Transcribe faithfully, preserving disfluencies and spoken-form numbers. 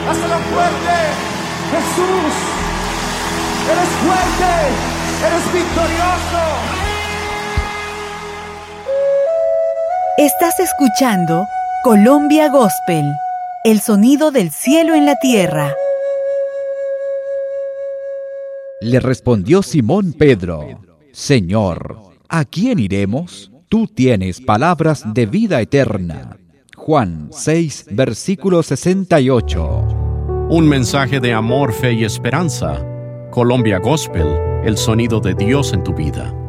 Hazlo fuerte. Jesús, eres fuerte, eres victorioso. Estás escuchando Colombia Gospel, el sonido del cielo en la tierra. Le respondió Simón Pedro: Señor, ¿a quién iremos? Tú tienes palabras de vida eterna. Juan seis, versículo sesenta y ocho. Un mensaje de amor, fe y esperanza. Colombia Gospel, el sonido de Dios en tu vida.